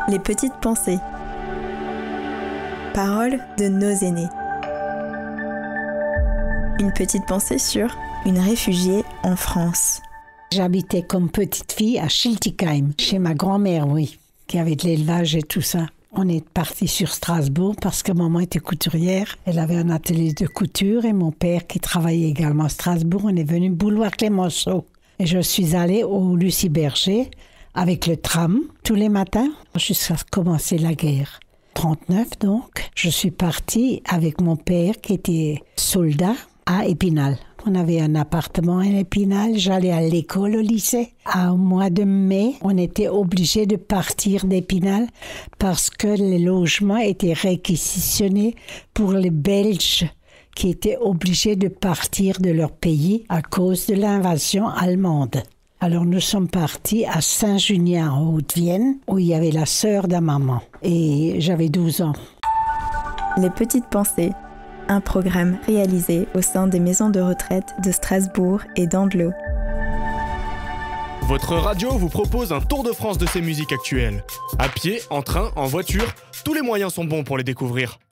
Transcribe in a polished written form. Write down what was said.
Les petites pensées. Paroles de nos aînés. Une petite pensée sur une réfugiée en France. J'habitais comme petite fille à Schiltigheim, chez ma grand-mère, oui, qui avait de l'élevage et tout ça. On est parti sur Strasbourg parce que maman était couturière. Elle avait un atelier de couture et mon père qui travaillait également à Strasbourg. On est venu boulevard Clémenceau. Et je suis allée au Lucie Berger avec le tram tous les matins jusqu'à commencer la guerre. 39 donc, je suis partie avec mon père qui était soldat à Épinal. On avait un appartement à Épinal, j'allais à l'école, au lycée. Au mois de mai, on était obligés de partir d'Épinal parce que les logements étaient réquisitionnés pour les Belges qui étaient obligés de partir de leur pays à cause de l'invasion allemande. Alors nous sommes partis à Saint-Junien en Haute-Vienne où il y avait la sœur de maman et j'avais 12 ans. Les petites pensées. Un programme réalisé au sein des maisons de retraite de Strasbourg et d'Andlau. Votre radio vous propose un tour de France de ses musiques actuelles. À pied, en train, en voiture, tous les moyens sont bons pour les découvrir.